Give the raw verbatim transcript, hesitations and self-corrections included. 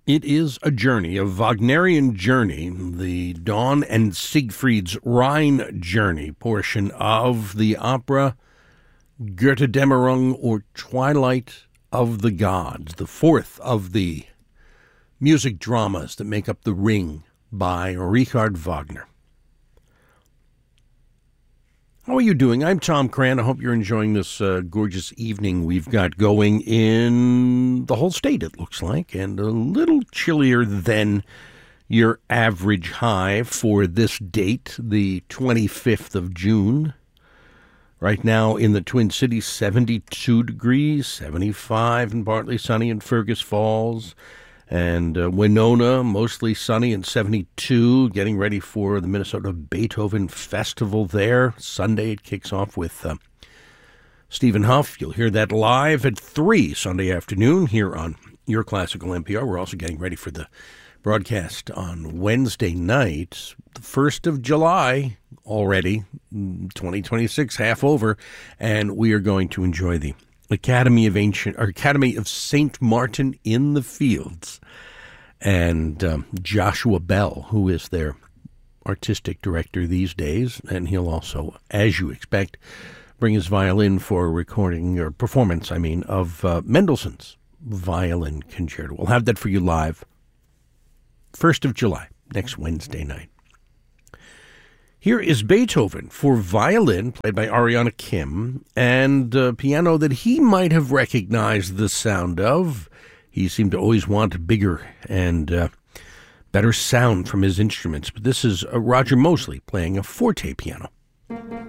It is a journey, a Wagnerian journey, the Dawn and Siegfried's Rhine journey portion of the opera Götterdämmerung, or Twilight of the Gods, the fourth of the music dramas that make up The Ring by Richard Wagner. How are you doing? I'm Tom Cran. I hope you're enjoying this uh, gorgeous evening we've got going in the whole state, it looks like, and a little chillier than your average high for this date, the twenty-fifth of June. Right now in the Twin Cities, seventy-two degrees, seventy-five and partly sunny in Fergus Falls. And uh, Winona, mostly sunny and seventy-two, getting ready for the Minnesota Beethoven Festival there. Sunday it kicks off with uh, Stephen Huff. You'll hear that live at three Sunday afternoon here on Your Classical N P R. We're also getting ready for the broadcast on Wednesday night, the first of July already, twenty twenty-six, half over, and we are going to enjoy the Academy of Ancient, or Academy of Saint Martin in the Fields, and um, Joshua Bell, who is their artistic director these days, and he'll also, as you expect, bring his violin for a recording, or performance, I mean, of uh, Mendelssohn's Violin Concerto. We'll have that for you live, first of July, next Wednesday night. Here is Beethoven for violin, played by Ariana Kim, and a piano that he might have recognized the sound of. He seemed to always want bigger and uh, better sound from his instruments, but this is uh, Roger Mosley playing a forte piano.